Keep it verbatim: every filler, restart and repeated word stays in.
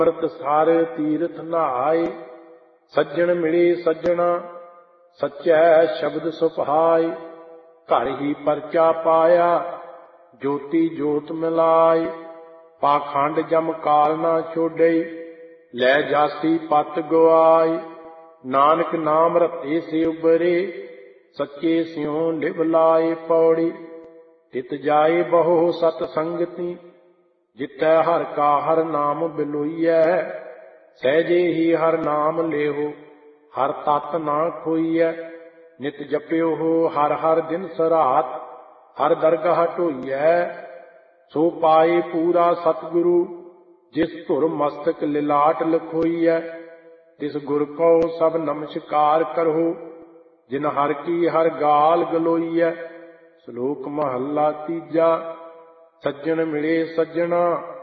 ਅੰਮ੍ਰਿਤ ਸਾਰੇ ਤੀਰਥ ਨਹਾਏ। ਸੱਜਣ ਮਿਲੇ ਸੱਜਣਾ ਸੱਚੈ ਸ਼ਬਦ ਸੁਭਾਏ। ਘਰ ਹੀ ਪਰਚਾ ਪਾਇਆ ਜੋਤੀ ਜੋਤ ਮਿਲਾਏ। ਪਾਖੰਡ ਜਮ ਕਾਲ ਨਾ ਛੋਡੈ ਲੈ ਜਾਸੀ ਪਤ ਗਵਾਏ। ਨਾਨਕ ਨਾਮ ਰਤੇ ਸੇ ਉਬਰੇ ਸੱਚੇ ਸਿਉ ਲਿਵ ਲਾਏ। ਪੌੜੀ ਤਿਤ ਜਾਏ ਬਹੁ ਸਤ ਸੰਗਤੀ ਜਿਤੈ ਹਰਿ ਕਾ ਹਰਿ ਨਾਮ ਬਿਲੋਈਐ। ਸਹਿਜੇ ਹੀ ਹਰਿ ਨਾਮ ਲੇਹੁ ਹਰਿ ਤਤ ਨਾ ਖੋਈਐ। ਨਿਤ ਜਪਿਓ ਹਰਿ ਹਰਿ ਦਿਨ ਸਰਾਤ ਹਰਿ ਦਰਗਾਹ ਢੋਈਐ। ਸੋ ਪਾਏ ਪੂਰਾ ਸਤਿਗੁਰੂ ਜਿਸ ਧੁਰ ਮਸਤਕ ਲਿਲਾਟ ਲਖੋਈਐ। ਤਿਸ ਗੁਰ ਕਉ ਸਭ ਨਮਸਕਾਰ ਕਰਹੁ ਜਿਨ ਹਰਿ ਕੀ ਹਰਿ ਗਾਲ ਗਲੋਈਐ। ਸ਼ਲੋਕ ਮਹੱਲਾ ਤੀਜਾ। ਸੱਜਣ ਮਿਲੇ ਸੱਜਣਾ